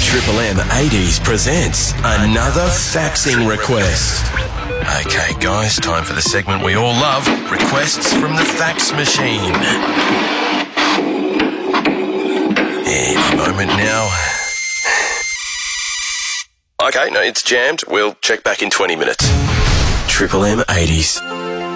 Triple M 80s presents another faxing request. Okay, guys, time for the segment we all love, requests from the fax machine. Any moment now. Okay, no, it's jammed. We'll check back in 20 minutes. Triple M 80s.